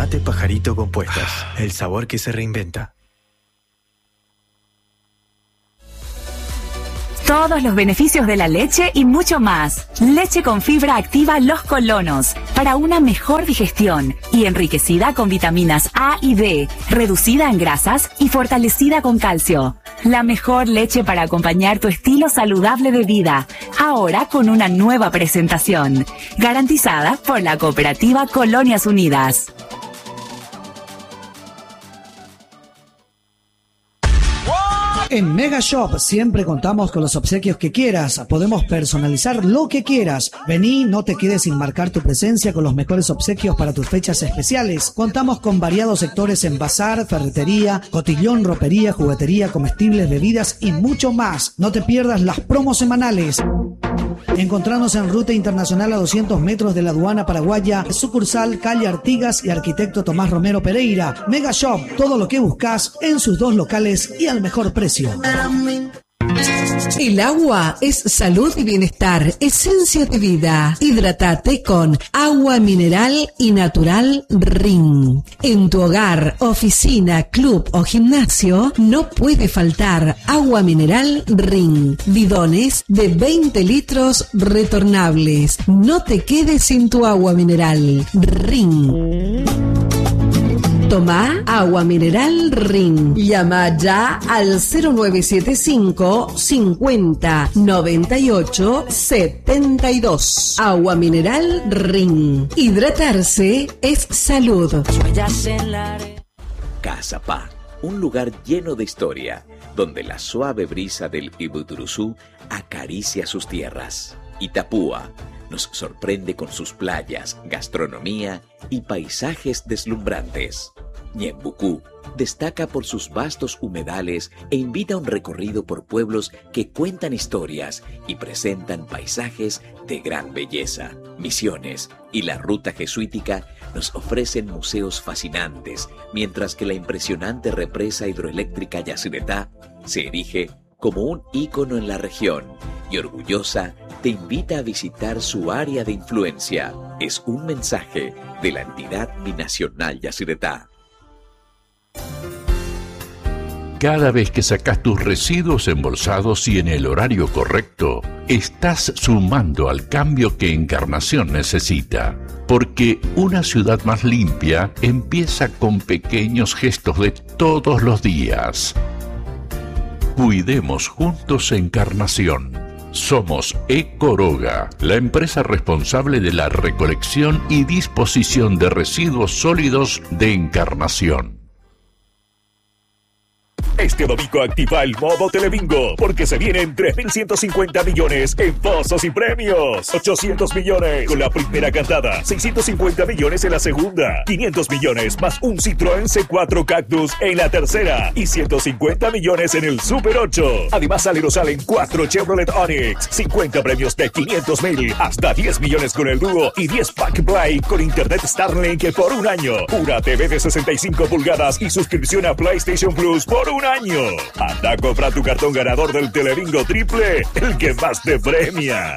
Tomate Pajarito Compuestas, el sabor que se reinventa. Todos los beneficios de la leche y mucho más. Leche con fibra activa Los Colonos, para una mejor digestión y enriquecida con vitaminas A y D, reducida en grasas y fortalecida con calcio. La mejor leche para acompañar tu estilo saludable de vida, ahora con una nueva presentación, garantizada por la Cooperativa Colonias Unidas. En Mega Shop siempre contamos con los obsequios que quieras. Podemos personalizar lo que quieras. Vení, no te quedes sin marcar tu presencia con los mejores obsequios para tus fechas especiales. Contamos con variados sectores en bazar, ferretería, cotillón, ropería, juguetería, comestibles, bebidas y mucho más. No te pierdas las promos semanales. Encontrarnos en Ruta Internacional a 200 metros de la aduana paraguaya, sucursal calle Artigas y Arquitecto Tomás Romero Pereira. Mega Shop, todo lo que buscas en sus dos locales y al mejor precio. El agua es salud y bienestar, esencia de vida. Hidrátate con agua mineral y natural Rin. En tu hogar, oficina, club o gimnasio no puede faltar agua mineral Rin. Bidones de 20 litros retornables. No te quedes sin tu agua mineral Rin. Toma agua mineral Rin. Llama ya al 0975 50 98 72. Agua mineral Rin. Hidratarse es salud. Cazapá, un lugar lleno de historia, donde la suave brisa del Ibuturuzú acaricia sus tierras. Itapúa nos sorprende con sus playas, gastronomía y paisajes deslumbrantes. Ñembucú destaca por sus vastos humedales e invita a un recorrido por pueblos que cuentan historias y presentan paisajes de gran belleza. Misiones y la ruta jesuítica nos ofrecen museos fascinantes, mientras que la impresionante represa hidroeléctrica Yacyretá se erige como un ícono en la región y orgullosa te invita a visitar su área de influencia. Es un mensaje de la entidad binacional Yacyretá. Cada vez que sacas tus residuos embolsados y en el horario correcto, estás sumando al cambio que Encarnación necesita. Porque una ciudad más limpia empieza con pequeños gestos de todos los días. Cuidemos juntos Encarnación. Somos Ecoroga, la empresa responsable de la recolección y disposición de residuos sólidos de Encarnación. Este domingo activa el modo Telebingo, porque se vienen 3.150 millones en pozos y premios. 800 millones con la primera cantada, 650 millones en la segunda, 500 millones más un Citroën C4 Cactus en la tercera y 150 millones en el Super 8. Además salen 4 Chevrolet Onix, 50 premios de 500.000, hasta 10 millones con el dúo y 10 Pack Play con internet Starlink por un año. Una TV de 65 pulgadas y suscripción a PlayStation Plus por un año. Anda a comprar tu cartón ganador del Telebingo Triple, el que más te premia.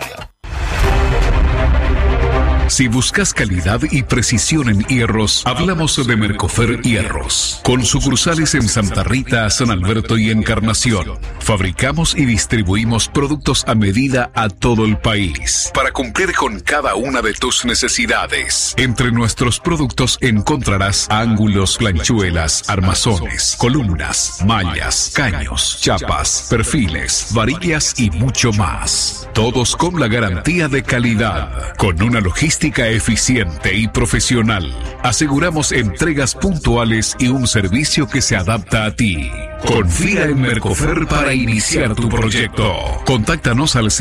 Si buscas calidad y precisión en hierros, hablamos de Mercofer Hierros. Con sucursales en Santa Rita, San Alberto y Encarnación. Fabricamos y distribuimos productos a medida a todo el país, para cumplir con cada una de tus necesidades. Entre nuestros productos encontrarás ángulos, planchuelas, armazones, columnas, mallas, caños, chapas, perfiles, varillas y mucho más. Todos con la garantía de calidad, con una logística eficiente y profesional. Aseguramos entregas puntuales y un servicio que se adapta a ti. Confía en Mercofer para iniciar tu proyecto. Contáctanos al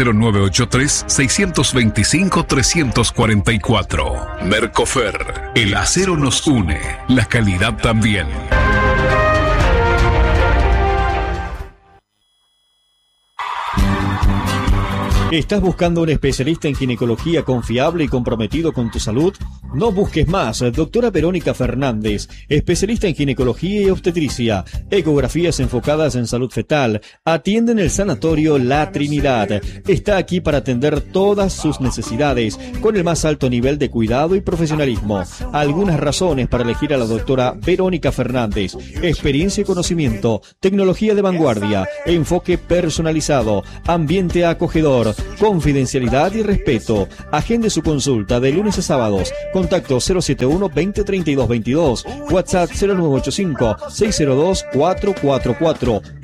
0983-625-344. Mercofer, el acero nos une, la calidad también. ¿Estás buscando un especialista en ginecología confiable y comprometido con tu salud? No busques más. Doctora Verónica Fernández, especialista en ginecología y obstetricia, ecografías enfocadas en salud fetal, atiende en el Sanatorio La Trinidad. Está aquí para atender todas sus necesidades con el más alto nivel de cuidado y profesionalismo. Algunas razones para elegir a la doctora Verónica Fernández: experiencia y conocimiento, tecnología de vanguardia, enfoque personalizado, ambiente acogedor, confidencialidad y respeto. Agende su consulta de lunes a sábados. Contacto 071-2032-22, WhatsApp 0985-602-444 y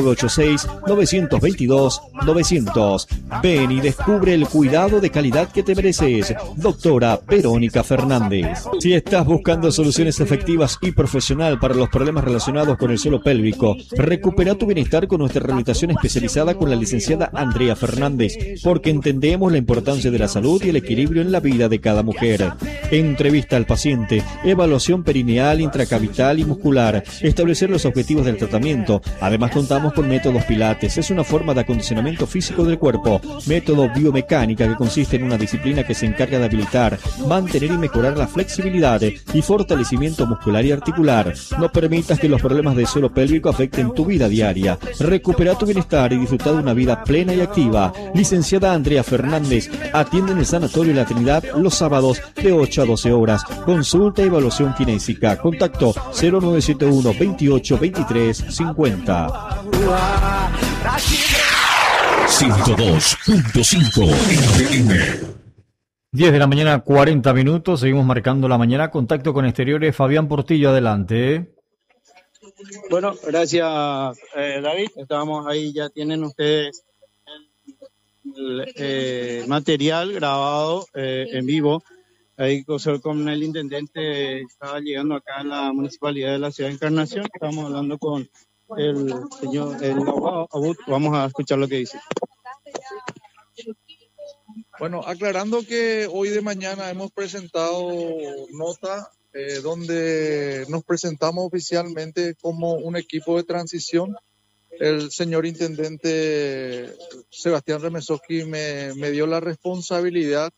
0986-922-900. Ven y descubre el cuidado de calidad que te mereces. Doctora Verónica Fernández. Si estás buscando soluciones efectivas y profesional para los problemas relacionados con el suelo pélvico, recupera tu bienestar con nuestra rehabilitación especializada con la licenciada Andrea Fernández, porque entendemos la importancia de la salud y el equilibrio en la vida de cada mujer. Entrevista al paciente, evaluación perineal, intracavital y muscular, establecer los objetivos del tratamiento. Además contamos con métodos Pilates, es una forma de acondicionamiento físico del cuerpo. Método biomecánica, que consiste en una disciplina que se encarga de habilitar, mantener y mejorar la flexibilidad y fortalecimiento muscular y articular. No permitas que los problemas de suelo pélvico afecten tu vida diaria. Recupera tu bienestar y disfruta de una vida plena y activa. Licenciada Andrea Fernández atiende en el Sanatorio La Trinidad los sábados de 8 a 12 horas. Consulta y evaluación kinésica. Contacto 0971 28 23 50. 102.5 FM. 10 de la mañana, 40 minutos. Seguimos marcando la mañana. Contacto con exteriores. Fabián Portillo, adelante. Bueno, gracias, David. Estábamos ahí, ya tienen ustedes el material grabado en vivo. Ahí con el intendente estaba llegando acá a la municipalidad de la ciudad de Encarnación. Estamos hablando con el señor, el abogado Abud. Vamos a escuchar lo que dice. Bueno, aclarando que hoy de mañana hemos presentado nota donde nos presentamos oficialmente como un equipo de transición. El señor intendente Sebastián Remesoski me dio la responsabilidad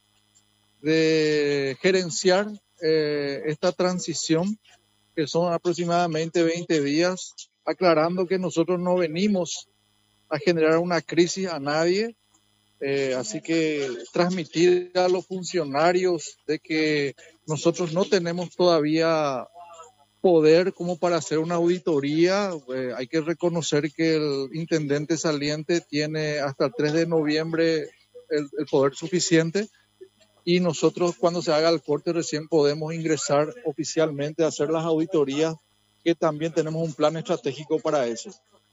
de gerenciar esta transición, que son aproximadamente 20 días, aclarando que nosotros no venimos a generar una crisis a nadie, así que transmitir a los funcionarios de que nosotros no tenemos todavía poder como para hacer una auditoría. Hay que reconocer que el intendente saliente tiene hasta el 3 de noviembre el poder suficiente, y nosotros cuando se haga el corte recién podemos ingresar oficialmente a hacer las auditorías, que también tenemos un plan estratégico para eso.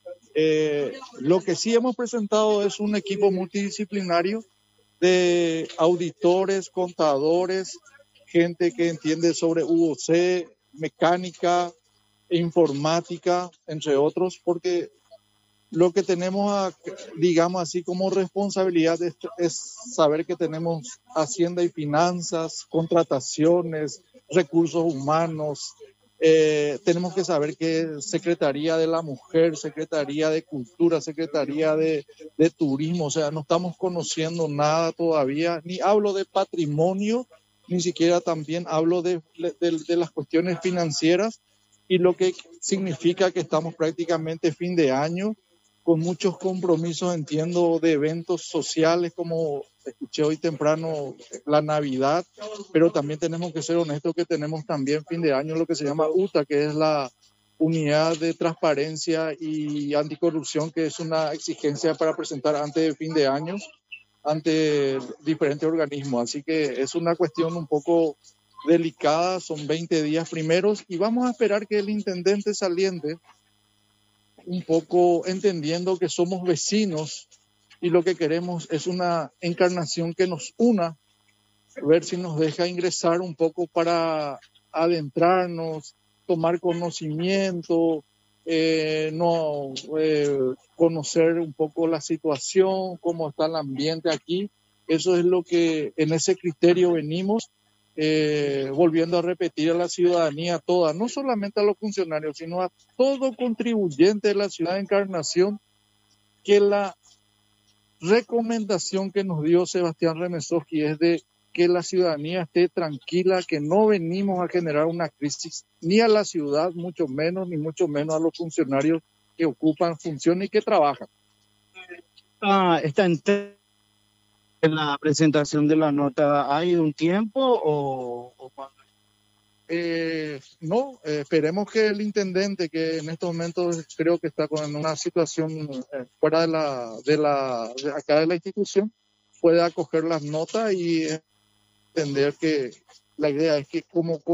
Lo que sí hemos presentado es un equipo multidisciplinario de auditores, contadores, gente que entiende sobre UOC, mecánica, informática, entre otros, porque lo que tenemos, digamos así, como responsabilidad es saber que tenemos Hacienda y Finanzas, contrataciones, recursos humanos. Tenemos que saber que Secretaría de la Mujer, Secretaría de Cultura, Secretaría de Turismo, o sea, no estamos conociendo nada todavía, ni hablo de patrimonio, ni siquiera también hablo de las cuestiones financieras, y lo que significa que estamos prácticamente fin de año, con muchos compromisos, entiendo, de eventos sociales, como escuché hoy temprano, la Navidad, pero también tenemos que ser honestos que tenemos también fin de año lo que se llama UTA, que es la Unidad de Transparencia y Anticorrupción, que es una exigencia para presentar antes de fin de año ante diferentes organismos. Así que es una cuestión un poco delicada, son 20 días primeros, y vamos a esperar que el intendente saliente, un poco entendiendo que somos vecinos y lo que queremos es una Encarnación que nos una, ver si nos deja ingresar un poco para adentrarnos, tomar conocimiento, conocer un poco la situación, cómo está el ambiente aquí. Eso es lo que en ese criterio venimos, volviendo a repetir a la ciudadanía toda, no solamente a los funcionarios, sino a todo contribuyente de la ciudad de Encarnación, que la recomendación que nos dio Sebastián Remesoski es de que la ciudadanía esté tranquila, que no venimos a generar una crisis ni a la ciudad, ni mucho menos a los funcionarios que ocupan funciones y que trabajan. ¿Está en la presentación de la nota hay un tiempo o cuándo? No, esperemos que el intendente, que en estos momentos creo que está con una situación fuera de acá de la institución, pueda acoger las notas y entender que la idea es que como